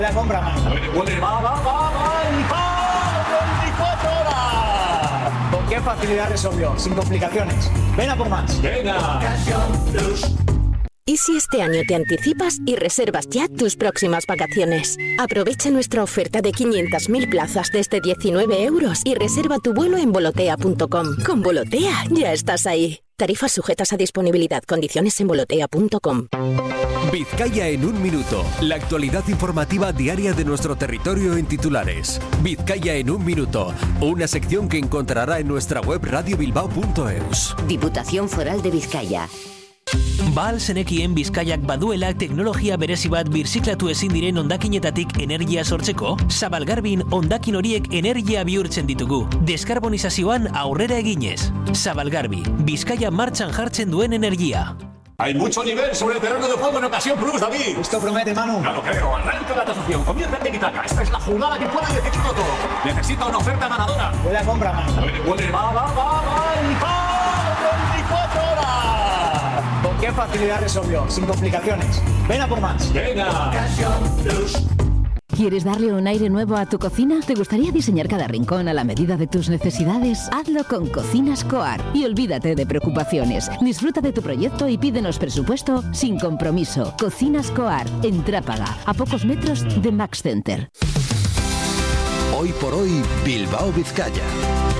La compra más. Va, 24 horas. ¿Con qué facilidad resolvió? Sin complicaciones. Ven a por más. Venga. ¿Y si este año te anticipas y reservas ya tus próximas vacaciones? Aprovecha nuestra oferta de 500.000 plazas desde 19 € y reserva tu vuelo en volotea.com. Con Volotea ya estás ahí. Tarifas sujetas a disponibilidad. Condiciones en volotea.com. Vizcaya en un minuto. La actualidad informativa diaria de nuestro territorio en titulares. Vizcaya en un minuto. Una sección que encontrará en nuestra web radiobilbao.eus. Diputación Foral de Vizcaya. Ba al zenekien Bizkaiak baduela teknologia berezi bat birziklatu ezin diren hondakinetatik energia sortzeko? Zabalgarbin hondakin horiek energia bihurtzen ditugu. Deskarbonizazioan aurrera eginez. Zabalgarbi, Bizkaia martxan jartzen duen energia. Hay mucho nivel sobre el terreno de juego en Ocasión Plus, David. Esto promete, Manu. Ya lo creo. Arranca la tasación. Comienza el tiki-taka. Esta es la jugada que puede decidirlo todo. Necesita una oferta ganadora. La compra más. Va. 24 horas. ¿Con qué facilidad resolvió? Sin complicaciones. Ven a por más. Venga. ¿Quieres darle un aire nuevo a tu cocina? ¿Te gustaría diseñar cada rincón a la medida de tus necesidades? Hazlo con Cocinas Coar y olvídate de preocupaciones. Disfruta de tu proyecto y pídenos presupuesto sin compromiso. Cocinas Coar, en Trápaga, a pocos metros de Max Center. Hoy por hoy, Bilbao Vizcaya.